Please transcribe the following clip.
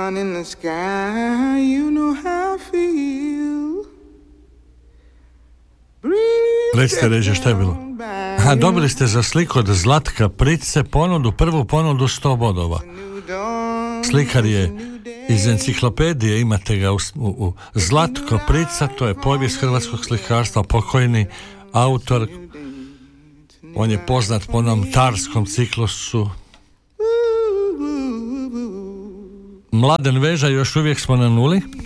sun in the sky, you know how I feel. Recite, reže, šta je bilo? Aha, dobili ste za sliku od Zlatka Price prvu ponudu 100 bodova. Slikar je iz enciklopedije, imate ga u Zlatko Prica, to je povijest hrvatskog slikarstva, pokojni autor. On je poznat po onom tarskom ciklusu. Mladen Veža, još uvijek smo na nuli.